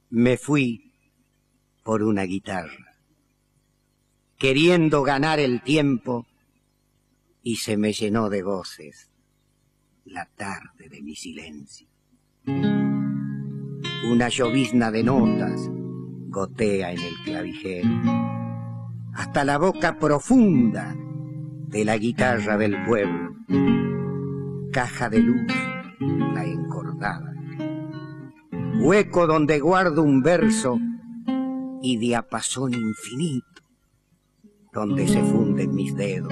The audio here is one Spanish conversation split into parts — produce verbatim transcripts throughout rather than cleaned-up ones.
Me fui por una guitarra, queriendo ganar el tiempo, y se me llenó de voces la tarde de mi silencio. Una llovizna de notas gotea en el clavijero, hasta la boca profunda de la guitarra del pueblo, caja de luz la encordada, hueco donde guardo un verso y diapasón infinito donde se funden mis dedos.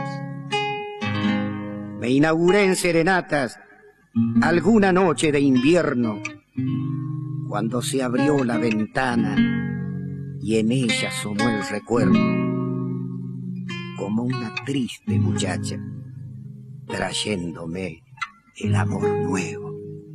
Me inauguré en serenatas alguna noche de invierno, cuando se abrió la ventana y en ella asomó el recuerdo, como una triste muchacha trayéndome el amor nuevo.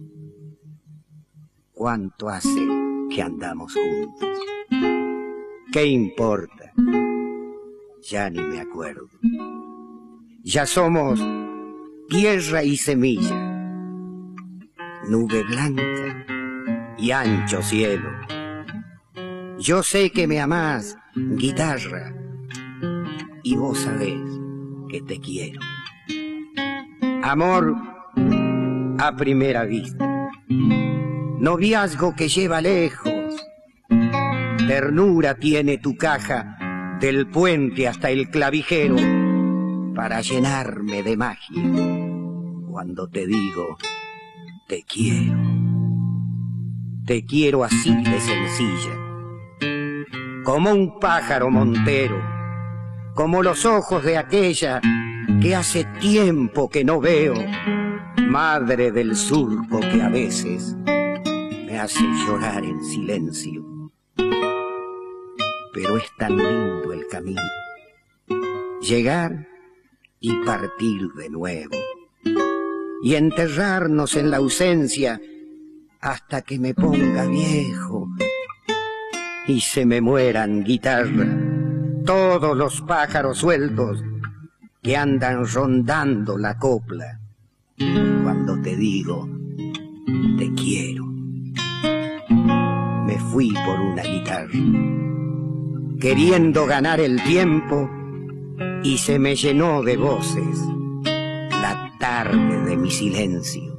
¿Cuánto hace que andamos juntos? ¿Qué importa? Ya ni me acuerdo. Ya somos tierra y semilla, nube blanca y ancho cielo. Yo sé que me amás, guitarra, y vos sabés que te quiero. Amor a primera vista, noviazgo que lleva lejos, ternura tiene tu caja del puente hasta el clavijero, para llenarme de magia cuando te digo te quiero. Te quiero así de sencilla, como un pájaro montero, como los ojos de aquella que hace tiempo que no veo, madre del surco que a veces me hace llorar en silencio. Pero es tan lindo el camino, llegar y partir de nuevo, y enterrarnos en la ausencia hasta que me ponga viejo y se me mueran, guitarra, todos los pájaros sueltos que andan rondando la copla cuando te digo te quiero. Me fui por una guitarra, queriendo ganar el tiempo, y se me llenó de voces la tarde de mi silencio.